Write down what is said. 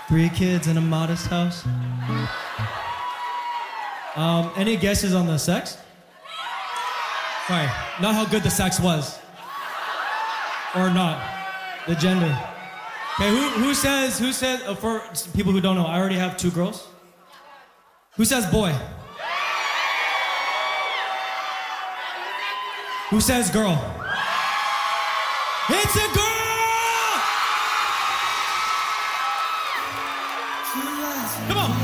3 kids in a modest house. Any guesses on the sex? Sorry, not how good the sex was. Or not. The gender. Okay, who says, for people who don't know, I already have 2 girls. Who says boy? Who says girl? It's a girl! Come on.